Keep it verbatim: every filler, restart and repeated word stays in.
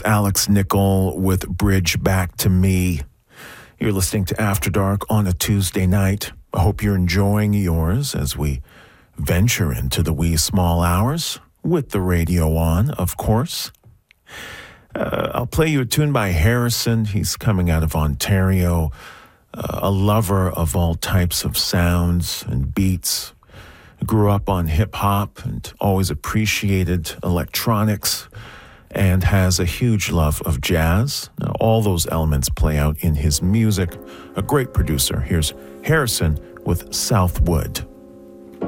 Alex Nickel with Bridge Back to Me. You're listening to After Dark on a Tuesday night. I hope you're enjoying yours as we venture into the wee small hours with the radio on, of course. Uh, I'll play you a tune by Harrison. He's coming out of Ontario, uh, a lover of all types of sounds and beats. Grew up on hip-hop and always appreciated electronics and has a huge love of jazz. Now, all those elements play out in his music. A great producer. Here's Harrison with Southwood.